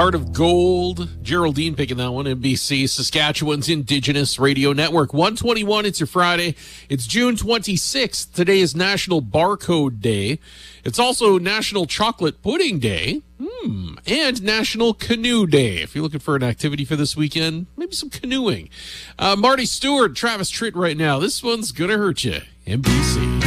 Heart of Gold. Geraldine picking that one. NBC, Saskatchewan's Indigenous Radio Network. 121, it's your Friday. It's June 26th. Today is National Barcode Day. It's also National Chocolate Pudding Day. And National Canoe Day. If you're looking for an activity for this weekend, maybe some canoeing. Marty Stewart, Travis Tritt right now. This one's gonna hurt you. NBC.